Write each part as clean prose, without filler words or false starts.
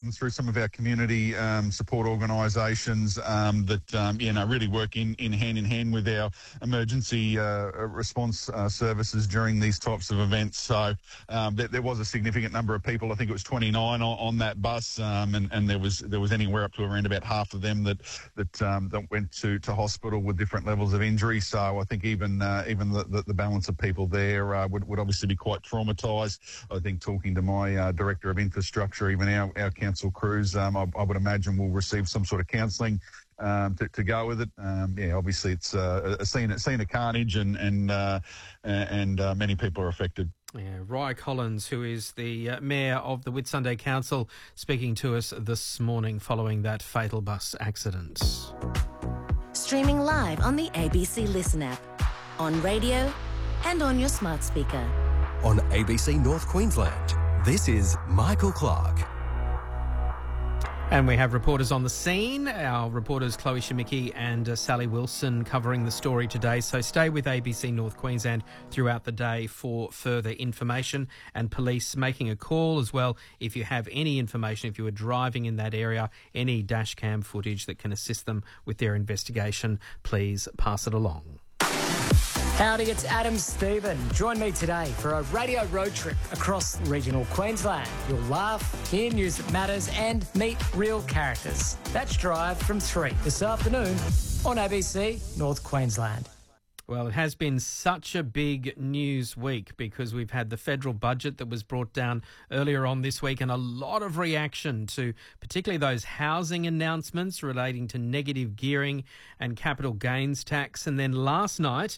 through some of our community support organisations that really work in hand with our emergency response services during these types of events. So there was a significant number of people. I think it was 29 on that bus, and there was anywhere up to around about half of them that went to hospital with different levels of injury. So I think even the balance of people there would obviously be quite traumatised. I think talking to my Director of Infrastructure, even our council crews, I would imagine will receive some sort of counselling to go with it. Obviously it's a scene of carnage and many people are affected. Yeah, Rye Collins, who is the Mayor of the Whitsunday Council, speaking to us this morning following that fatal bus accident. Streaming live on the ABC Listen app, on radio and on your smart speaker. On ABC North Queensland, this is Michael Clark. And we have reporters on the scene, our reporters Chloe Shimicki and Sally Wilson covering the story today. So stay with ABC North Queensland throughout the day for further information, and police making a call as well. If you have any information, if you are driving in that area, any dash cam footage that can assist them with their investigation, please pass it along. Howdy, it's Adam Stephen. Join me today for a radio road trip across regional Queensland. You'll laugh, hear news that matters and meet real characters. That's Drive from 3 this afternoon on ABC North Queensland. Well, it has been such a big news week because we've had the federal budget that was brought down earlier on this week and a lot of reaction to particularly those housing announcements relating to negative gearing and capital gains tax. And then last night,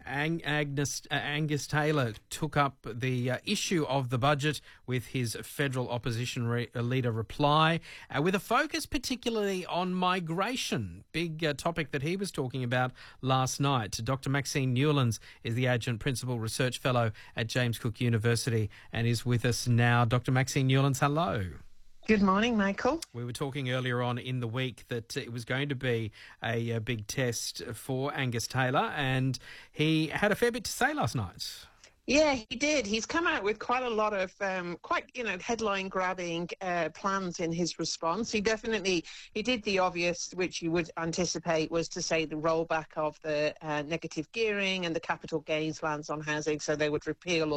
Angus Taylor took up the issue of the budget with his federal opposition leader reply, with a focus particularly on migration, big topic that he was talking about last night. Dr. Maxine Newlands is the Adjunct Principal Research Fellow at James Cook University and is with us now. Dr. Maxine Newlands, hello. Good morning, Michael. We were talking earlier on in the week that it was going to be a big test for Angus Taylor, and he had a fair bit to say last night. Yeah, he did. He's come out with quite a lot of headline-grabbing plans in his response. He did the obvious, which you would anticipate, was to say the rollback of the negative gearing and the capital gains lands on housing, so they would repeal